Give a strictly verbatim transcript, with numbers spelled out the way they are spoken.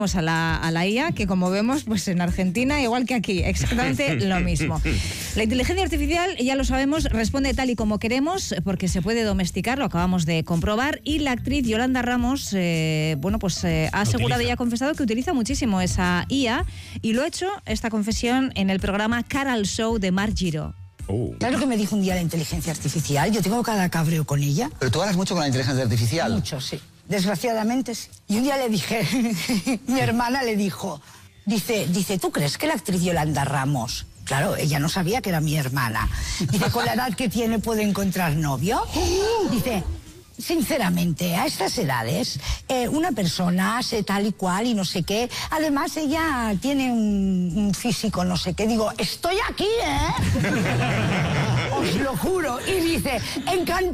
A la, a la I A, que como vemos, pues en Argentina, igual que aquí, exactamente lo mismo. La inteligencia artificial, ya lo sabemos, responde tal y como queremos, porque se puede domesticar, lo acabamos de comprobar, y la actriz Yolanda Ramos, eh, bueno, pues eh, ha asegurado y ha confesado que utiliza muchísimo esa I A, y lo ha hecho, esta confesión, en el programa Cara al Show de Marc Giró. Oh. ¿Sabes lo que me dijo un día la inteligencia artificial? Yo tengo cada cabreo con ella. ¿Pero tú hablas mucho con la inteligencia artificial? Mucho, sí. Desgraciadamente sí. Y un día le dije, mi hermana le dijo, dice, dice, ¿tú crees que la actriz Yolanda Ramos, claro, ella no sabía que era mi hermana, dice, con la edad que tiene puede encontrar novio? Dice, sinceramente, a estas edades, eh, una persona hace tal y cual y no sé qué. Además, ella tiene un, un físico no sé qué. Digo, estoy aquí, ¿eh? Os lo juro. Y dice, encantado.